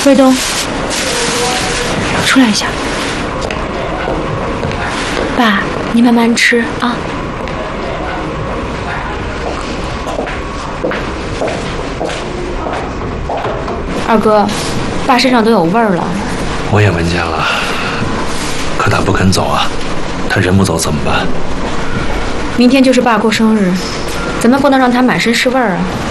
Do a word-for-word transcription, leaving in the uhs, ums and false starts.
卫东，出来一下。爸，你慢慢吃啊。二哥，爸身上都有味儿了。 我也闻见了，可他不肯走啊。他人不走怎么办？ 明天就是爸过生日，咱们不能让他满身是味儿啊。